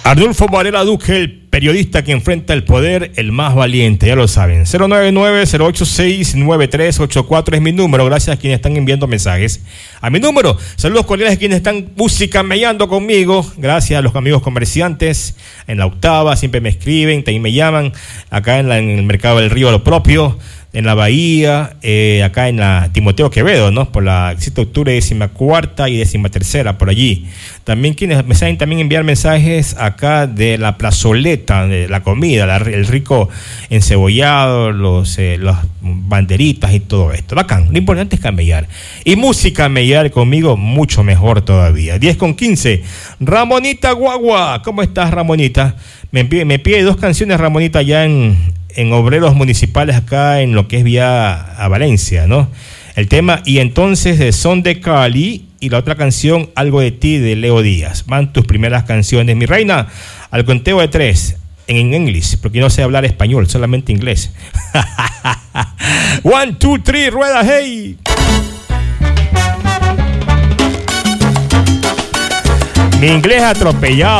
Arnulfo Varela Duque, el periodista que enfrenta el poder, el más valiente, ya lo saben. 099-086-9384 es mi número. Gracias a quienes están enviando mensajes a mi número. Saludos cordiales a quienes están musicamellando conmigo. Gracias a los amigos comerciantes en la Octava, siempre me escriben, también me llaman. Acá en el Mercado del Río lo propio, en la Bahía, acá en la Timoteo Quevedo, ¿no? Por la 7 de octubre, 14ª y 13ª, por allí. También quienes me saben también enviar mensajes acá de la plazoleta, de la comida, el rico encebollado, las banderitas y todo esto. Bacán, lo importante es camellar. Y música camellar conmigo, mucho mejor todavía. 10:15. Ramonita Guagua, ¿cómo estás, Ramonita? Me pide 2 canciones, Ramonita, ya en Obreros Municipales, acá en lo que es vía a Valencia, ¿no? El tema Y entonces de Son de Cali, y la otra canción Algo de ti de Leo Díaz. Van tus primeras canciones, mi reina, al conteo de 3 en inglés, porque no sé hablar español, solamente inglés. 1, 2, 3, rueda, hey. Mi inglés atropellado.